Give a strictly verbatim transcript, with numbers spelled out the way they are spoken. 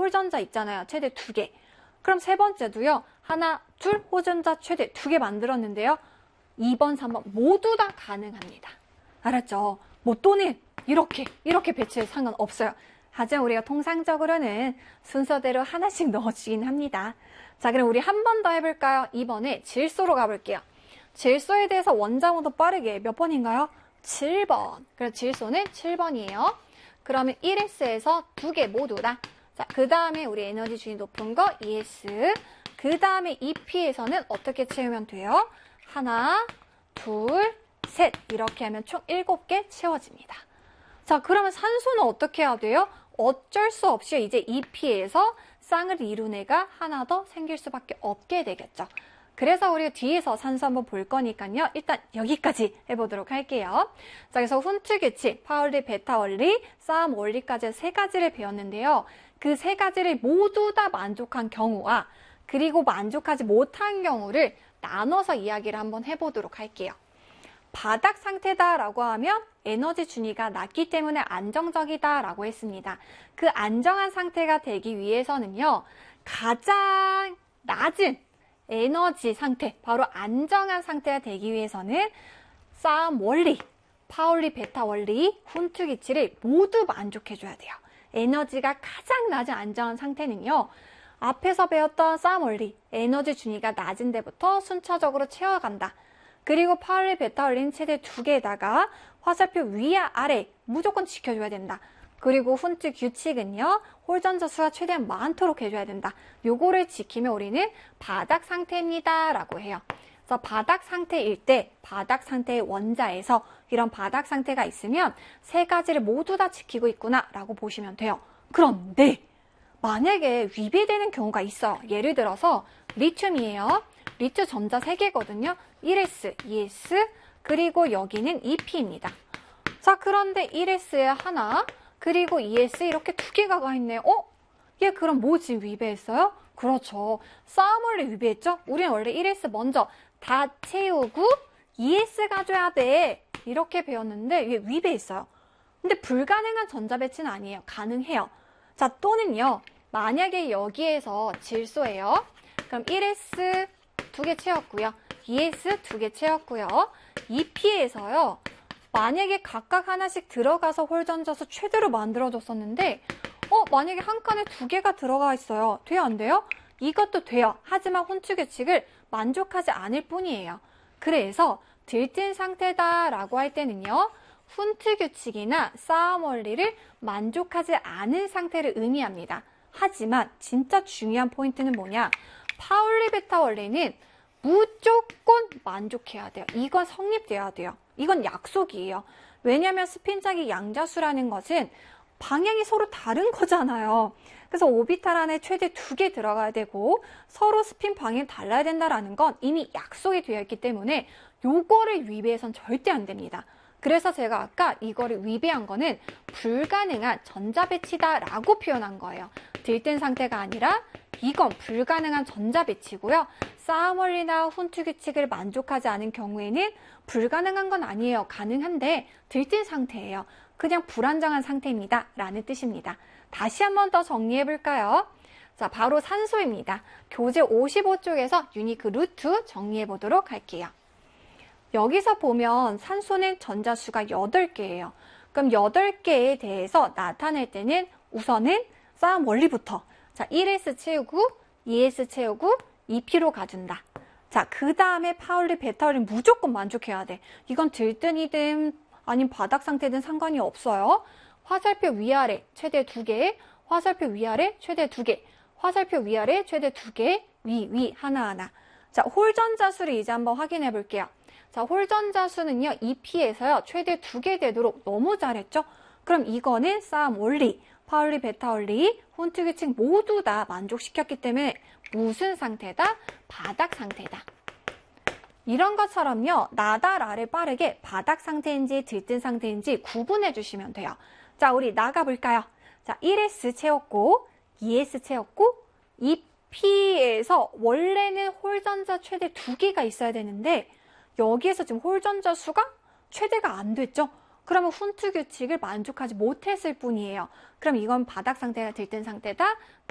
홀전자 있잖아요. 최대 두 개. 그럼 세 번째도요. 하나, 둘, 홀전자 최대 두 개 만들었는데요. 이 번, 삼 번 모두 다 가능합니다. 알았죠? 뭐 또는 이렇게, 이렇게 배치해도 상관없어요. 하지만 우리가 통상적으로는 순서대로 하나씩 넣어주긴 합니다. 자, 그럼 우리 한 번 더 해볼까요? 이번에 질소로 가볼게요. 질소에 대해서 원자번호 빠르게 몇 번인가요? 칠 번. 그래서 질소는 칠 번이에요. 그러면 일 에스에서 두 개 모두 다. 자, 그 다음에 우리 에너지 준위 높은 거 이 에스. 그 다음에 이 피에서는 어떻게 채우면 돼요? 하나, 둘, 셋. 이렇게 하면 총 일곱 개 채워집니다. 자, 그러면 산소는 어떻게 해야 돼요? 어쩔 수 없이 이제 이 피에서 쌍을 이룬 애가 하나 더 생길 수밖에 없게 되겠죠. 그래서 우리가 뒤에서 산소 한번 볼 거니까요. 일단 여기까지 해보도록 할게요. 자, 그래서 훈트 규칙, 파울리, 베타 원리, 싸움 원리까지 세 가지를 배웠는데요. 그 세 가지를 모두 다 만족한 경우와 그리고 만족하지 못한 경우를 나눠서 이야기를 한번 해보도록 할게요. 바닥 상태다라고 하면 에너지 준위가 낮기 때문에 안정적이다라고 했습니다. 그 안정한 상태가 되기 위해서는요. 가장 낮은 에너지 상태, 바로 안정한 상태가 되기 위해서는 싸움 원리, 파울리 베타 원리, 훈트 규칙을 모두 만족해줘야 돼요. 에너지가 가장 낮은 안정한 상태는요. 앞에서 배웠던 싸움 원리, 에너지 준위가 낮은 데부터 순차적으로 채워간다. 그리고 파울리 베타 원리는 최대 두 개에다가 화살표 위와 아래 무조건 지켜줘야 된다. 그리고 훈트 규칙은요. 홀전자 수가 최대한 많도록 해줘야 된다. 요거를 지키면 우리는 바닥 상태입니다. 라고 해요. 그래서 바닥 상태일 때 바닥 상태의 원자에서 이런 바닥 상태가 있으면 세 가지를 모두 다 지키고 있구나 라고 보시면 돼요. 그런데 만약에 위배되는 경우가 있어요. 예를 들어서 리튬이에요. 리튬 전자 세 개거든요. 일 에스, 이 에스, 그리고 여기는 이 피입니다. 자, 그런데 일 에스에 하나, 그리고 이 에스 이렇게 두 개가 가 있네요. 어? 얘 그럼 뭐지 위배했어요? 그렇죠. 싸움 원리 위배했죠? 우리는 원래 일 에스 먼저 다 채우고 이 에스 가져야 돼. 이렇게 배웠는데 얘 위배했어요. 근데 불가능한 전자 배치는 아니에요. 가능해요. 자, 또는요. 만약에 여기에서 질소예요. 그럼 일 에스 두 개 채웠고요. 이 에스 두 개 채웠고요. 이 피에서요. 만약에 각각 하나씩 들어가서 홀전자수 최대로 만들어줬었는데 어 만약에 한 칸에 두 개가 들어가 있어요. 돼요? 안 돼요? 이것도 돼요. 하지만 훈트 규칙을 만족하지 않을 뿐이에요. 그래서 들뜬 상태다라고 할 때는요. 훈트 규칙이나 싸움 원리를 만족하지 않은 상태를 의미합니다. 하지만 진짜 중요한 포인트는 뭐냐? 파울리 베타 원리는 무조건 만족해야 돼요. 이건 성립돼야 돼요. 이건 약속이에요. 왜냐하면 스핀짝이 양자수라는 것은 방향이 서로 다른 거잖아요. 그래서 오비탈 안에 최대 두 개 들어가야 되고 서로 스핀 방향이 달라야 된다는 건 이미 약속이 되어 있기 때문에 요거를 위배해선 절대 안 됩니다. 그래서 제가 아까 이거를 위배한 거는 불가능한 전자배치다라고 표현한 거예요. 들뜬 상태가 아니라 이건 불가능한 전자배치고요. 싸움 원리나 훈트 규칙을 만족하지 않은 경우에는 불가능한 건 아니에요. 가능한데 들뜬 상태예요. 그냥 불안정한 상태입니다. 라는 뜻입니다. 다시 한 번 더 정리해 볼까요? 자, 바로 산소입니다. 교재 오십오 쪽에서 유니크 루트 정리해 보도록 할게요. 여기서 보면 산소는 전자수가 여덟 개예요. 그럼 여덟 개에 대해서 나타낼 때는 우선은 싸움 원리부터 자, 일 에스 채우고 이 에스 채우고 이 피로 가준다. 자, 그 다음에 파울리 베타 원리는 무조건 만족해야 돼. 이건 들뜬이든 아니면 바닥 상태든 상관이 없어요. 화살표 위아래 최대 두 개, 화살표 위아래 최대 두 개, 화살표 위아래 최대 두 개, 위, 위 하나하나. 자, 홀전자수를 이제 한번 확인해 볼게요. 자, 홀전자수는요, 이 피에서요, 최대 두 개 되도록 너무 잘했죠? 그럼 이거는 싸움 원리, 파울리 베타 원리, 훈트 규칙 모두 다 만족시켰기 때문에 무슨 상태다? 바닥 상태다. 이런 것처럼요, 나다라를 빠르게 바닥 상태인지 들뜬 상태인지 구분해 주시면 돼요. 자, 우리 나가볼까요? 자, 일 에스 채웠고, 이 에스 채웠고, 이 피에서 원래는 홀전자 최대 두 개가 있어야 되는데, 여기에서 지금 홀전자 수가 최대가 안 됐죠? 그러면 훈트 규칙을 만족하지 못했을 뿐이에요. 그럼 이건 바닥 상태가 들뜬 상태다,